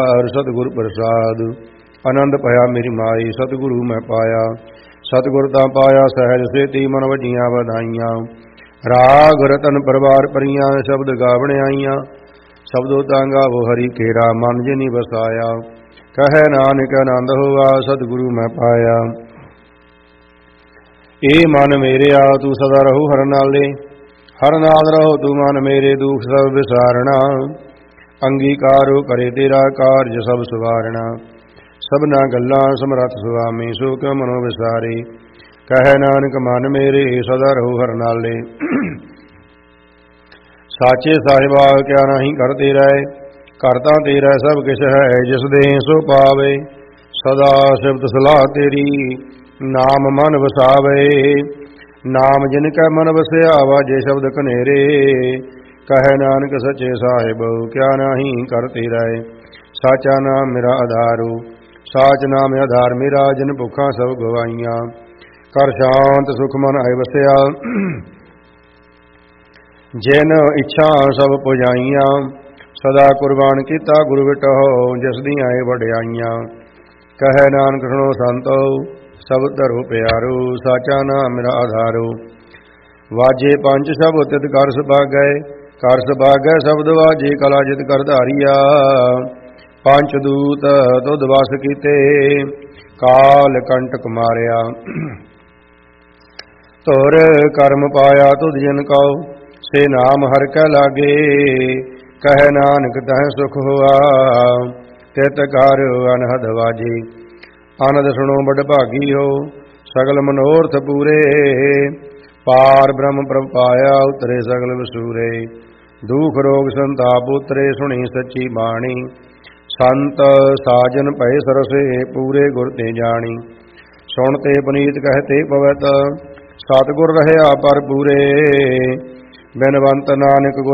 सतगुर प्रसाद आनंद पाया मेरी माई सतगुरु मैं पाया। सतगुर ता पाया सहज सेती मन वजियां बधाइयां। राग रतन परवार परियां शब्द गावण आईयां। शब्दों तांगा वो हरि केरा मन जिनी बसाया। कहे नानक आनंद होआ सतगुरु मैं पाया। ए मन मेरे आ तू सदा रहू हर नाले। हर नाल रहो तू मन मेरे दुख सब विसारना। अंगीकारो करे तेरा कारज सब सवारना। सबना गल्लां समरथ सुआमी सो क्यों मनो विसारे। कहे नानक मन मेरे सदा रहू हर नाले। साचे साहिबा क्या नहीं करते रहे। करता तेरा सब किश है जिस दे सो पावे। सदा सिफत सलाह तेरी नाम मन वसावे। नाम जिनकै मन वसया वाजे शब्द कनेरे। कहे नानक सचे साहिब क्या नहीं करते रहे। साचा नाम मेरा आधारो साच नाम आधार मेरा। जिन भुखा सब गवाइयां कर शांत सुख मन आए वसया। जिन इच्छा सब पुजाइयां सदा कुर्बान किता गुरु विटहो जिस दी आए वड्याइयां। कहे नानक सुनो संतो सब धरो प्यारो। साचा नाम मेरा आधारो वाजे पंच सब तित कर सुभागै। कर सुभागै शब्द वाजे कला जित कर धारिया। पंच दूत तुध वस कीते काल कंटक मारिया। तुर कर्म पाया तुध जिन कौ से नाम हर कै लागे। कहे नानक तह सुख हुआ तित कर अनहद वाजे। आनंद सुनो बड़ भागी हो सगल मनोरथ पूरे। पार ब्रह्म प्रभ पाया उतरे सगल वसूरे। दुख रोग संताप उतरे सुनी सच्ची बाणी। संत साजन भय सरसे पूरे गुर ते जानी। सुनते पुनीत कहते पवत सतगुर रहया पर पूरे। बिनवंत नानक